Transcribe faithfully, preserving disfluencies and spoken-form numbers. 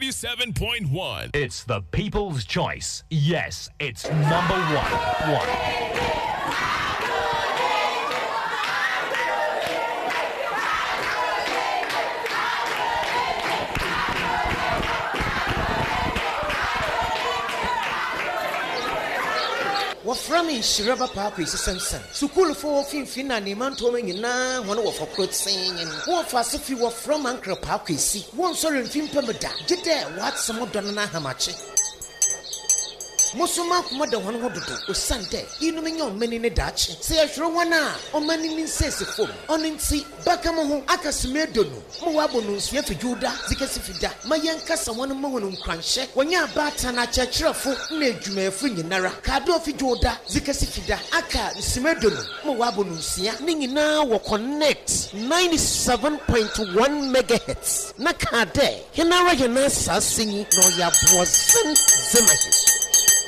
ninety-seven point one. It's the people's choice. Yes, it's number one. One. From in Shiraba Park is a sense. So cool for Finfin and Imantoing na one of a quote saying, what fast if you were from Uncle Park is see one sorry Fimpamada. Get there, what some of Donna Hamachi. Mosuma mother one would do was Sunday. You know me on many in a Dutch. Say I throw one hour on many in says a form. On in see Bacamo Akasimedonu. Moabonus, Yefi Juda, Zikasifida, Mayanka, someone on crunch. When you're batana churchful, Nejume Finara, Cardofi Joda, Zikasifida, Aka, Simedonu, Moabonusia, Nina will connect ninety-seven point one megahertz. Nakade, Hinara Yanasa singing, no ya was Zimahis.